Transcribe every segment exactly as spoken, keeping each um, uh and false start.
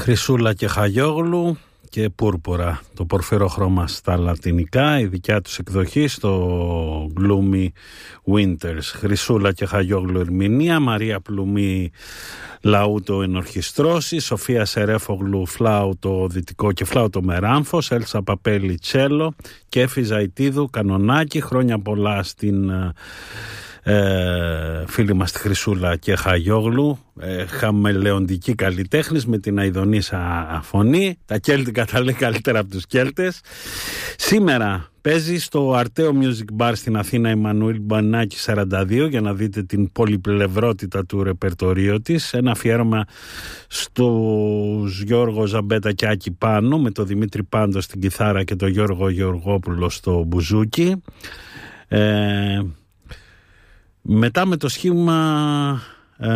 Χρυσούλα και Χαγιόγλου και Πούρπουρα, το πορφυρόχρωμα στα λατινικά, η δικιά τους εκδοχή στο Gloomy Winters. Χρυσούλα και Χαγιόγλου ερμηνεία, Μαρία Πλουμή λαούτο ενορχιστρώσει, Σοφία Σερέφογλου φλάουτο δυτικό και φλάουτο μεράμφος, Έλσα Παπέλη τσέλο, Κέφη Ζαϊτίδου κανονάκι. Χρόνια πολλά στην Ε, φίλοι μας τη Χρυσούλα και Χαγιόγλου, ε, χαμελεοντική καλλιτέχνης με την αηδονίσα φωνή. Τα κέλτικα τα λέει καλύτερα από τους Κέλτες. Σήμερα παίζει στο Αρτέο Music Bar στην Αθήνα Εμμανουήλ Μπανάκη σαράντα δύο, για να δείτε την πολυπλευρότητα του ρεπερτορίου της. Ένα αφιέρωμα στους Γιώργο Ζαμπέτα και Άκη Πάνο, με τον Δημήτρη Πάντο στην κιθάρα και τον Γιώργο Γεωργόπουλο στο μπουζούκι. ε, Μετά με το σχήμα ε,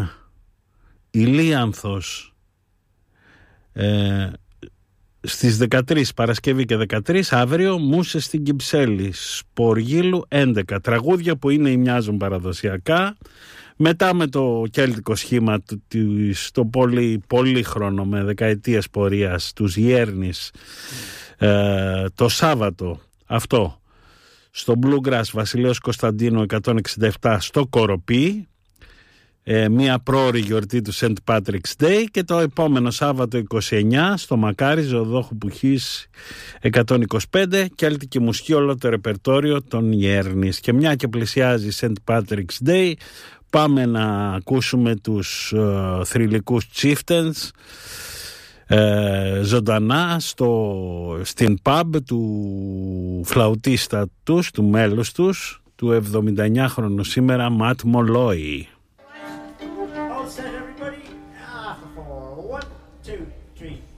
Ηλίανθος ε, στις δεκατρείς, Παρασκευή και δεκατρείς, αύριο Μούσες στην Κυψέλη, Σποργίλου έντεκα, τραγούδια που είναι ή μοιάζουν παραδοσιακά. Μετά με το κέλτικο σχήμα στο πολύ, πολύχρονο με δεκαετίες πορείας τους Γιέρνης, ε, το Σάββατο αυτό στο Bluegrass Βασιλέως Κωνσταντίνου εκατόν εξήντα επτά στο Κοροπή, ε, μια πρόωρη γιορτή του Σεντ Patrick's Day, και το επόμενο Σάββατο είκοσι εννέα στο Μακάρι Ζωοδόχου Πουχής εκατόν είκοσι πέντε, κέλτικη μουσική, όλο το ρεπερτόριο των Γιέρνης. Και μια και πλησιάζει Σεντ Patrick's Day, πάμε να ακούσουμε τους ε, θρυλικούς Chieftains Ε, ζωντανά στο, στην pub του φλαουτίστα τους, του μέλους τους, του εβδομηνταεννιάχρονου σήμερα Ματ Μολόι. All set, everybody? Ah, for four. One, two, three.